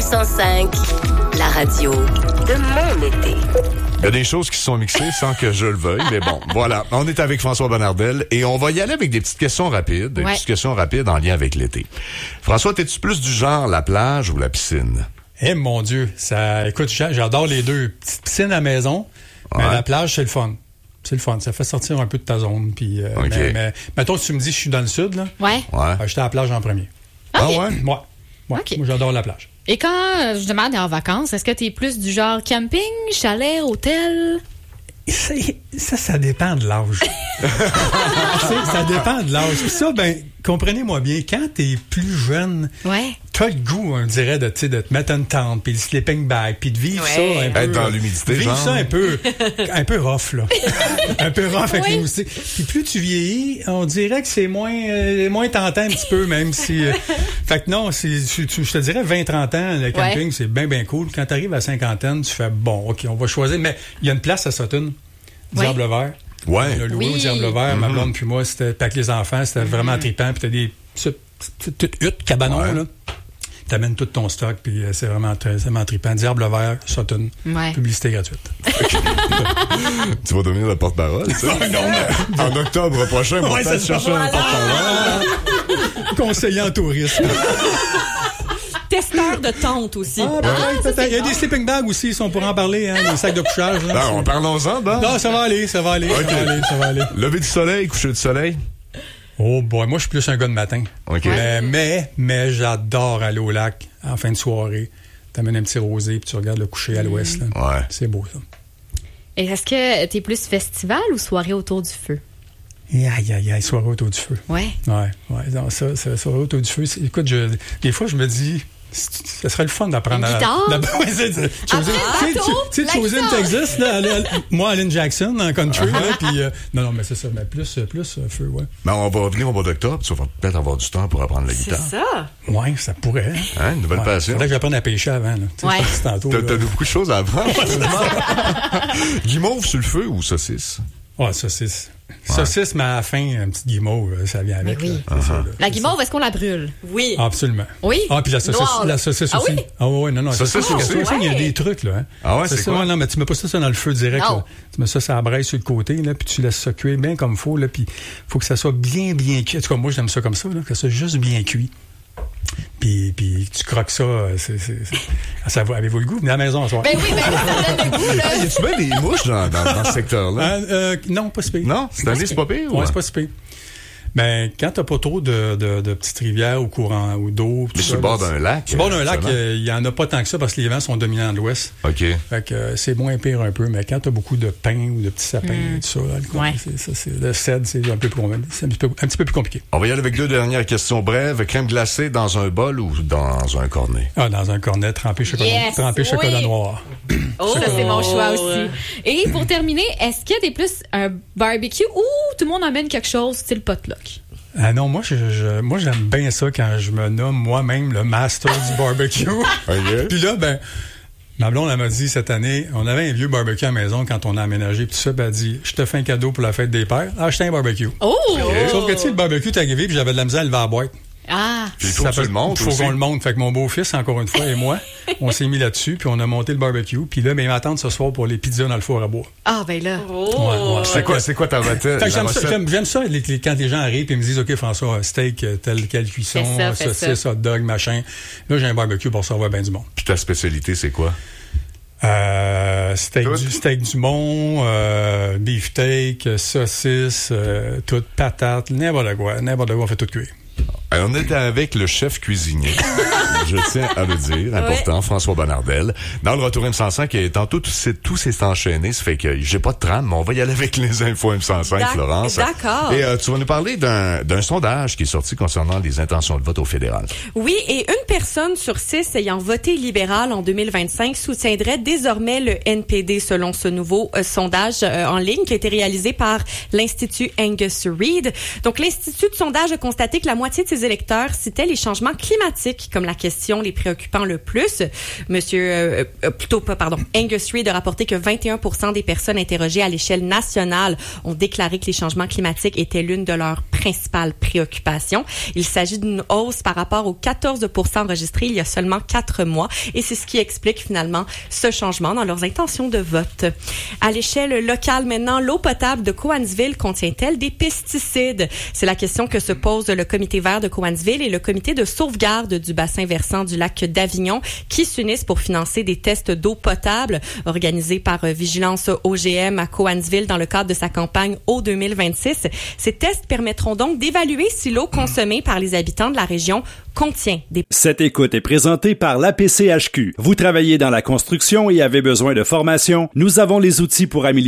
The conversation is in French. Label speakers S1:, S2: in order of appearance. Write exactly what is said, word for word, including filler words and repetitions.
S1: cent cinq, la radio de mon été.
S2: Il y a des choses qui sont mixées sans que je le veuille, mais bon, voilà. On est avec François Bonnardel et on va y aller avec des petites questions rapides, des
S3: ouais.
S2: petites questions rapides en lien avec l'été. François, t'es-tu plus du genre la plage ou la piscine?
S4: Eh mon Dieu, ça, écoute, j'adore les deux. Petite piscine à la maison, ouais. mais la plage, c'est le fun. C'est le fun, ça fait sortir un peu de ta zone. Puis, euh,
S2: okay.
S4: mais, mais mettons que tu me dis que je suis dans le sud, là.
S3: Ouais.
S2: ouais.
S4: Euh, j'étais à la plage en premier.
S2: Ah
S3: okay.
S2: ouais?
S4: Ouais. ouais.
S3: Okay.
S4: Moi, j'adore la plage.
S3: Et quand euh, je demande en vacances, est-ce que tu es plus du genre camping, chalet, hôtel?
S4: Ça, ça, ça dépend de l'âge. Ça dépend de l'âge. Puis ça, ben, comprenez-moi bien, quand t'es plus jeune,
S3: ouais.
S4: t'as le goût, on dirait, de, de te mettre une tente, puis le sleeping bag, puis de vivre ouais. ça un peu...
S2: Être dans l'humidité,
S4: vivre
S2: genre.
S4: ça un peu, un peu rough, là. un peu rough avec
S3: oui.
S4: les moustiques. Puis plus tu vieillis, on dirait que c'est moins, euh, moins tentant un petit peu, même si... Euh, fait que non, c'est, je, je te dirais vingt trente ans, le camping, ouais. c'est bien, bien cool. Quand t'arrives à cinquantaine, tu fais, bon, OK, on va choisir. Mais il y a une place à Sutton. Diable
S3: ouais.
S4: vert.
S2: Ouais.
S4: Le loué
S3: oui.
S4: au Diable vert, mm-hmm. ma blonde puis moi, c'était avec les enfants, c'était mm-hmm. vraiment trippant. Puis t'as des petites huttes, cabanons, ouais. là. T'amènes tout ton stock, puis c'est vraiment très vraiment trippant. Diable vert, Sutton.
S3: Ouais.
S4: Publicité gratuite.
S2: Tu vas devenir le porte-parole, ça? non, mais... En octobre prochain, on va ouais, peut-être chercher voilà. un porte-parole.
S4: Conseiller en tourisme.
S5: Testeur de tente aussi.
S4: Ah, ben, ah, ouais, ça, il y a des sleeping bags aussi, si on pourrait en parler, hein, des sacs de couchage. Là,
S2: non, parlons-en, ben.
S4: Non, ça va aller, ça va aller, okay. ça va aller, ça va aller.
S2: Lever du soleil, coucher du soleil?
S4: Oh boy, moi je suis plus un gars de matin.
S2: Okay.
S4: Mais, mais, mais j'adore aller au lac en fin de soirée. T'amènes un petit rosé puis tu regardes le coucher à l'ouest. Là.
S2: Ouais.
S4: C'est beau, ça.
S3: Et est-ce que t'es plus festival ou soirée autour du feu?
S4: Aïe, aïe, aïe, soirée autour du feu.
S3: Ouais.
S4: Ouais, ouais. Non, ça, ça, soirée autour du feu. Écoute, je, des fois, je me dis... Ce serait le fun d'apprendre
S3: à...
S4: Guitare? Ouais, c'est ça. Tu sais, Chosen, Texas, là, là, moi, Alan Jackson, en country, là, puis... Euh, non, non, mais c'est ça, mais plus, plus euh, feu, ouais.
S2: Mais on va revenir au mois d'octobre, tu vas peut-être avoir du temps pour apprendre la guitare.
S5: C'est ça?
S4: Ouais, ça pourrait.
S2: Hein, une nouvelle
S4: ouais.
S2: passion.
S4: Faudrait que j'apprenne à pêcher avant, là.
S3: Ouais.
S4: Tantôt,
S2: t'as,
S4: là.
S2: t'as beaucoup de choses à apprendre. Guimauve sur le feu ou saucisse?
S4: Ouais, saucisse. Ouais. Saucisse, mais à la fin, un petit guimauve, ça vient avec.
S3: Oui.
S4: Là, uh-huh. ça, là,
S3: la guimauve, est-ce qu'on la brûle?
S5: Oui.
S4: Ah, absolument.
S3: Oui.
S4: Ah, puis la saucisse,
S3: Noire.
S4: la saucisse
S3: ah,
S4: aussi.
S3: Oui?
S4: Ah oui, non, non.
S2: Saucisse
S4: ah,
S2: aussi.
S4: Ouais. Il y a des trucs, là. Hein.
S2: Ah ouais, c'est,
S4: c'est
S2: quoi?
S4: Ça, ouais, non, mais tu mets pas ça, ça dans le feu direct. Là. Tu mets ça, ça braille sur le côté, là, puis tu laisses ça cuire bien comme il faut, là, puis faut que ça soit bien, bien cuit. En tout cas, moi, j'aime ça comme ça, là, que ça soit juste bien cuit. Puis, puis tu croques ça, c'est, c'est, c'est... ça va. Avez-vous le goût? Venez à la maison ce soir.
S3: Ben oui, ben ça donne le goût, là.
S2: Y a-tu bien des mouches dans, dans, dans ce secteur-là?
S4: Euh, euh, non, pas si pire.
S2: Non? C'est année, c'est pas pire?
S4: Ouais, c'est pas si pire. Ben, quand t'as pas trop de, de, de petites rivières ou courants ou d'eau...
S2: Mais sur le bord d'un lac?
S4: Sur le bord d'un lac, il euh, y en a pas tant que ça parce que les vents sont dominants de l'ouest.
S2: OK.
S4: Fait que euh, c'est moins pire un peu, mais quand t'as beaucoup de pins ou de petits sapins
S3: mm.
S4: et tout ça, là, le,
S3: ouais.
S4: c'est, ça, c'est, le cèdre, c'est un peu, c'est un, petit peu, un petit peu plus compliqué.
S2: On va y aller avec deux dernières questions brèves. Crème glacée dans un bol ou dans un cornet?
S4: Ah, dans un cornet trempé chocolat,
S3: yes,
S4: trempé
S3: oui.
S4: chocolat noir.
S3: Oh, ça, c'est mon choix aussi. Et pour terminer, est-ce que t'es plus un barbecue ou tout le monde amène quelque chose style potluck?
S4: Ah non, moi, je, je, moi j'aime bien ça quand je me nomme moi-même le master du barbecue.
S2: Okay.
S4: Puis là, ben, ma blonde, elle m'a dit cette année, on avait un vieux barbecue à la maison quand on a aménagé, puis tout ça, puis elle a dit, je te fais un cadeau pour la fête des pères, achetez un barbecue.
S3: Oh!
S4: Okay. Sauf que, tu sais, le barbecue est arrivé, puis j'avais de la misère à lever la boîte.
S3: Ah!
S2: Puis il faut que tu le montes
S4: Il faut
S2: aussi.
S4: qu'on le monte. Fait que mon beau-fils, encore une fois, et moi, on s'est mis là-dessus, puis on a monté le barbecue. Puis là, ben, il m'attend ce soir pour les pizzas dans le four à bois.
S3: Ah, ben là.
S5: Oh.
S4: Ouais, ouais.
S2: C'est quoi, c'est quoi ta recette?
S4: Fait que j'aime, ça, j'aime, j'aime ça les, les, quand les gens arrivent et me disent, OK, François, steak, telle quelle cuisson, saucisse, hot dog, machin. Là, j'ai un barbecue pour recevoir bien du monde.
S2: Puis ta spécialité, c'est quoi?
S4: Euh, steak, du, steak du mont, euh, beefsteak, saucisse, euh, toute patate, n'importe quoi, n'importe quoi, on fait tout cuire.
S2: Alors, on était avec le chef cuisinier, je tiens à le dire, important, ouais. François Bonnardel. Dans le retour M cent cinq, et tantôt, tout, c'est, tout s'est enchaîné, ça fait que j'ai pas de trame, mais on va y aller avec les infos M cent cinq, D'ac- Florence.
S5: D'accord.
S2: Et euh, tu vas nous parler d'un, d'un sondage qui est sorti concernant les intentions de vote au fédéral.
S5: Oui, et une personne sur six ayant voté libéral en deux mille vingt-cinq soutiendrait désormais le N P D selon ce nouveau euh, sondage euh, en ligne qui a été réalisé par l'Institut Angus Reid. Donc, l'Institut de sondage a constaté que la moitié de ses électeurs citaient les changements climatiques comme la question questions les préoccupant le plus. Monsieur, euh, euh, plutôt pas, pardon, Angus Reid a rapporté que vingt et un pour cent des personnes interrogées à l'échelle nationale ont déclaré que les changements climatiques étaient l'une de leurs principales préoccupations. Il s'agit d'une hausse par rapport aux quatorze pour cent enregistrés il y a seulement quatre mois et c'est ce qui explique finalement ce changement dans leurs intentions de vote. À l'échelle locale maintenant, l'eau potable de Cowansville contient-elle des pesticides? C'est la question que se pose le comité vert de Cowansville et le comité de sauvegarde du bassin versant du lac d'Avignon qui s'unissent pour financer des tests d'eau potable organisés par Vigilance O G M à Cowansville dans le cadre de sa campagne Eau deux mille vingt-six. Ces tests permettront donc d'évaluer si l'eau consommée par les habitants de la région contient des...
S6: Cette écoute est présentée par l'A P C H Q. Vous travaillez dans la construction et avez besoin de formation? Nous avons les outils pour améliorer